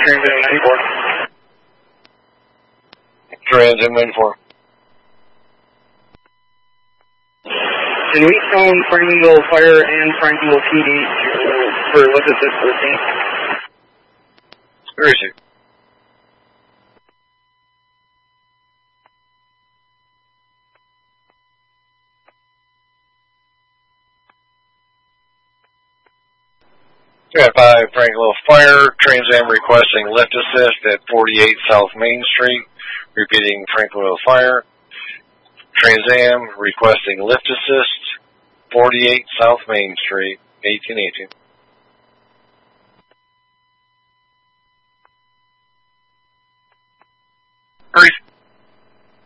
Trans Am 94. Trans Am 94. Can we phone Franklinville Fire and Franklinville PD for lift assist 14? Where is he? Got 5 Franklinville Fire, Trans Am requesting lift assist at 48 South Main Street. Repeating, Franklinville Fire. Trans Am requesting lift assist, 48 South Main Street, 1818. Hurry.